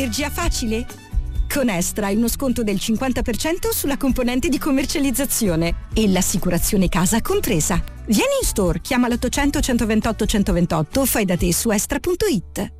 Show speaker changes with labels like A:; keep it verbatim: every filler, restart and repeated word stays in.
A: energia facile? Con Estra hai uno sconto del cinquanta per cento sulla componente di commercializzazione e l'assicurazione casa compresa. Vieni in store, chiama l'ottocento centoventotto centoventotto o fai da te su estra punto it.